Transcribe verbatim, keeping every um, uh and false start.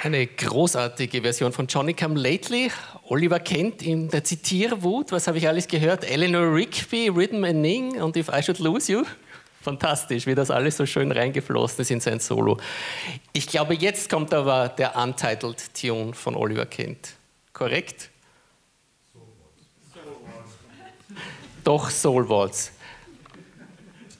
Eine großartige Version von Johnny Come Lately. Oliver Kent in der Zitierwut. Was habe ich alles gehört? Eleanor Rigby, Rhythm and Ning und If I Should Lose You. Fantastisch, wie das alles so schön reingeflossen ist in sein Solo. Ich glaube, jetzt kommt aber der Untitled Tune von Oliver Kent. Korrekt? Soul Waltz. Doch Soul Waltz.